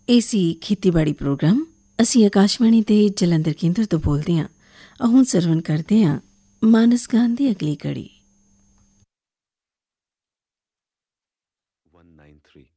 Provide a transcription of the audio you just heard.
ਇਹ ਸੀ ਖੇਤੀਬਾੜੀ ਪ੍ਰੋਗਰਾਮ। ਅਸੀਂ ਆਕਾਸ਼ਵਾਣੀ ਦੇ ਜਲੰਧਰ ਕੇਂਦਰ ਤੋਂ ਬੋਲਦੇ ਹਾਂ। ਹੁਣ ਸਰਵਣ ਕਰਦੇ ਹਾਂ ਮਾਨਸ ਗਾਨ ਦੀ ਅਗਲੀ ਕੜੀ। 193